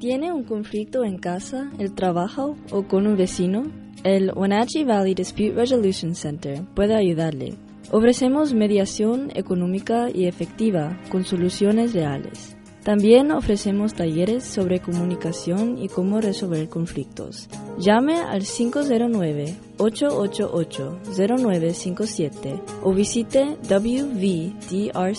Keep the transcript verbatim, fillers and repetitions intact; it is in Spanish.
¿Tiene un conflicto en casa, el trabajo o con un vecino? El Wenatchee Valley Dispute Resolution Center puede ayudarle. Ofrecemos mediación económica y efectiva con soluciones reales. También ofrecemos talleres sobre comunicación y cómo resolver conflictos. Llame al cinco cero nueve, ocho ocho ocho, cero nueve cinco siete o visite w v d r